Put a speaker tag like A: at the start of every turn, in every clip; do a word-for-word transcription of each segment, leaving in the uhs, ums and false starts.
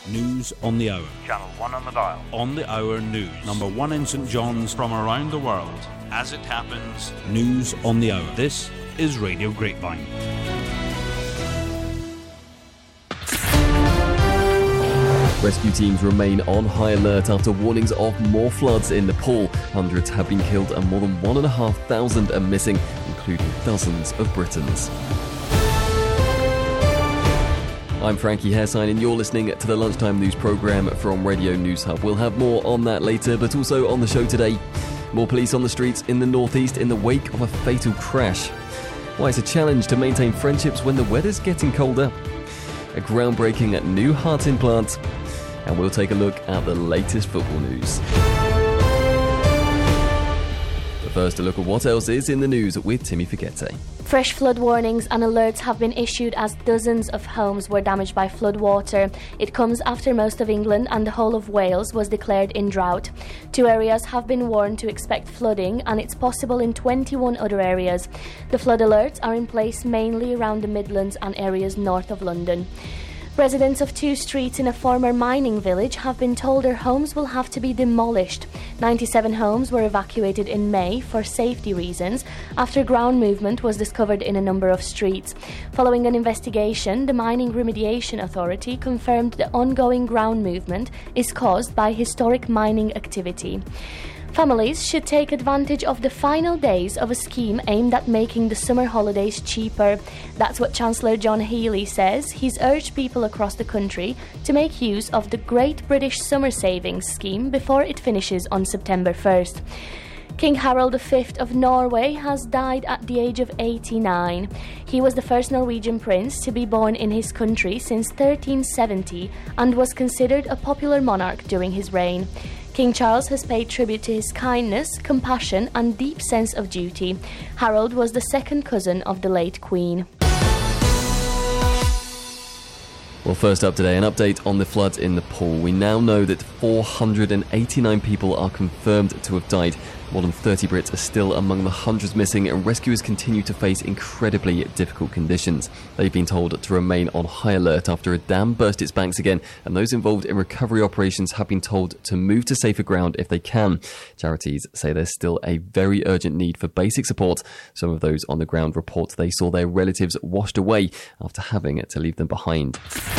A: News on the hour.
B: Channel one on the dial.
A: On the hour news. Number one in St John's.
C: From around the world.
A: As it happens. News on the hour. This is Radio Grapevine.
D: Rescue teams remain on high alert after warnings of more floods in Nepal. Hundreds have been killed and more than one and a half thousand are missing, including dozens of Britons. I'm Frankie Hairsign and you're listening to the Lunchtime News programme from Radio News Hub. We'll have more on that later, but also on the show today, more police on the streets in the northeast in the wake of a fatal crash. Why it's a challenge to maintain friendships when the weather's getting colder. A groundbreaking new heart implant. And we'll take a look at the latest football news. But first, a look at what else is in the news with Timmy Figuete.
E: Fresh flood warnings and alerts have been issued as dozens of homes were damaged by flood water. It comes after most of England and the whole of Wales was declared in drought. Two areas have been warned to expect flooding, and it's possible in twenty-one other areas. The flood alerts are in place mainly around the Midlands and areas north of London. Residents of two streets in a former mining village have been told their homes will have to be demolished. ninety-seven homes were evacuated in May for safety reasons after ground movement was discovered in a number of streets. Following an investigation, the Mining Remediation Authority confirmed the ongoing ground movement is caused by historic mining activity. Families should take advantage of the final days of a scheme aimed at making the summer holidays cheaper. That's what Chancellor John Healey says. He's urged people across the country to make use of the Great British Summer Savings Scheme before it finishes on September first. King Harald the Fifth of Norway has died at the age of eighty-nine. He was the first Norwegian prince to be born in his country since thirteen seventy and was considered a popular monarch during his reign. King Charles has paid tribute to his kindness, compassion and deep sense of duty. Harold was the second cousin of the late Queen.
D: Well, first up today, an update on the floods in Nepal. We now know that four hundred eighty-nine people are confirmed to have died. More than thirty Brits are still among the hundreds missing, and rescuers continue to face incredibly difficult conditions. They've been told to remain on high alert after a dam burst its banks again, and those involved in recovery operations have been told to move to safer ground if they can. Charities say there's still a very urgent need for basic support. Some of those on the ground report they saw their relatives washed away after having to leave them behind.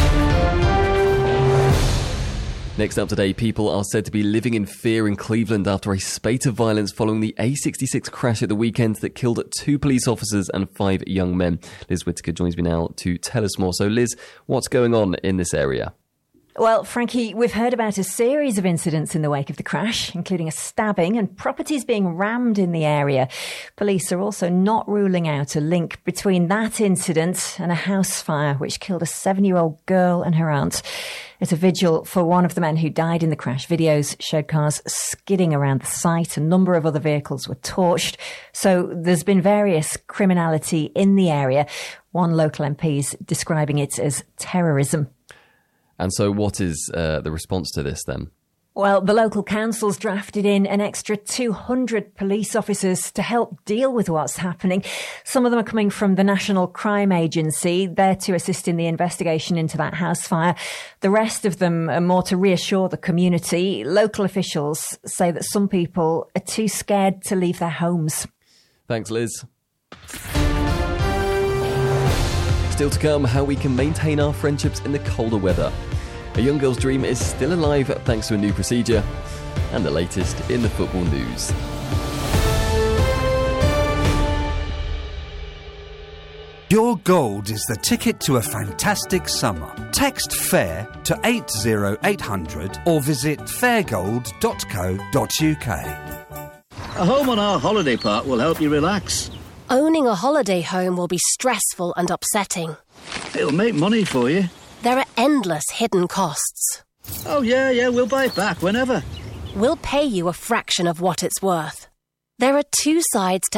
D: Next up today, people are said to be living in fear in Cleveland after a spate of violence following the A sixty-six crash at the weekend that killed two police officers and five young men. Liz Whittaker joins me now to tell us more. So Liz, what's going on in this area?
F: Well, Frankie, we've heard about a series of incidents in the wake of the crash, including a stabbing and properties being rammed in the area. Police are also not ruling out a link between that incident and a house fire which killed a seven-year-old girl and her aunt. At a vigil for one of the men who died in the crash, videos showed cars skidding around the site. A number of other vehicles were torched. So there's been various criminality in the area. One local M P is describing it as terrorism.
D: And so what is uh, the response to this then?
F: Well, the local council's drafted in an extra two hundred police officers to help deal with what's happening. Some of them are coming from the National Crime Agency. They're to assist in the investigation into that house fire. The rest of them are more to reassure the community. Local officials say that some people are too scared to leave their homes.
D: Thanks, Liz. Still to come, how we can maintain our friendships in the colder weather. A young girl's dream is still alive thanks to a new procedure. And the latest in the football news.
G: Your gold is the ticket to a fantastic summer. Text FAIR to eight zero eight hundred or visit fairgold dot co dot uk.
H: A home on our holiday park will help you relax.
I: Owning a holiday home will be stressful and upsetting.
H: It'll make money for you.
I: There are endless hidden costs.
H: Oh, yeah, yeah, we'll buy it back whenever.
I: We'll pay you a fraction of what it's worth. There are two sides to